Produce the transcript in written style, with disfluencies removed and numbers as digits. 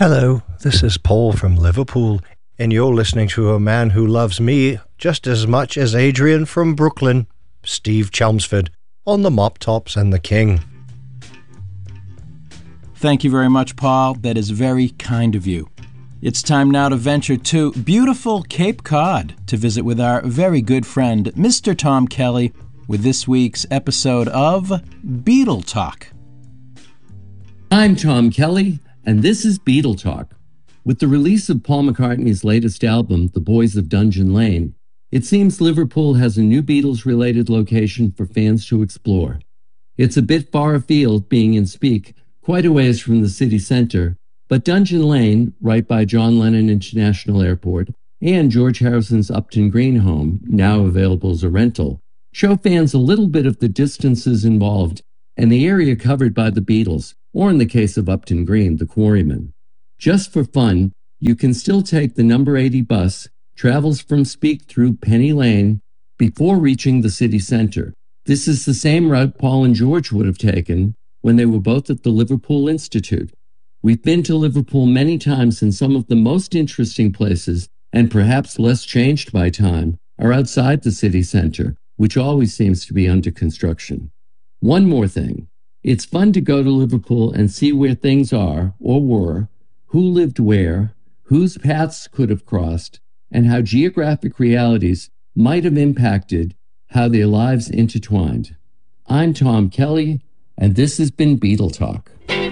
Hello, this is Paul from Liverpool, and you're listening to a man who loves me just as much as Adrian from Brooklyn, Steve Chelmsford, on the Mop Tops and the King. Thank you very much, Paul. That is very kind of you. It's time now to venture to beautiful Cape Cod to visit with our very good friend, Mr. Tom Kelly, with this week's episode of Beatle Talk. I'm Tom Kelly, and this is Beatle Talk. With the release of Paul McCartney's latest album, The Boys of Dungeon Lane, it seems Liverpool has a new Beatles-related location for fans to explore. It's a bit far afield, being in Speke, quite a ways from the city centre, but Dungeon Lane, right by John Lennon International Airport, and George Harrison's Upton Green home, now available as a rental, show fans a little bit of the distances involved and the area covered by the Beatles, or in the case of Upton Green, the Quarrymen. Just for fun, you can still take the number 80 bus, travels from Speke through Penny Lane, before reaching the city centre. This is the same route Paul and George would have taken when they were both at the Liverpool Institute. We've been to Liverpool many times, and some of the most interesting places, and perhaps less changed by time, are outside the city centre, which always seems to be under construction. One more thing. It's fun to go to Liverpool and see where things are, or were, who lived where, whose paths could have crossed, and how geographic realities might have impacted how their lives intertwined. I'm Tom Kelly, and this has been Beatle Talk.